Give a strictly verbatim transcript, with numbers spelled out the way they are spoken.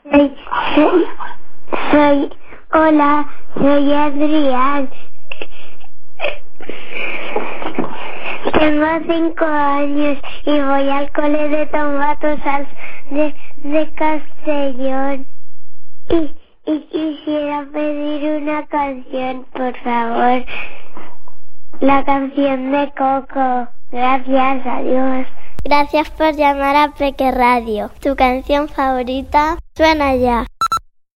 Soy, soy, soy, hola, soy Adrián. Tengo cinco años y voy al cole de Tomatosals de, de Castellón. Y, y quisiera pedir una canción, por favor. La canción de Coco. Gracias, adiós. Gracias por llamar a Peque Radio. Tu canción favorita suena ya.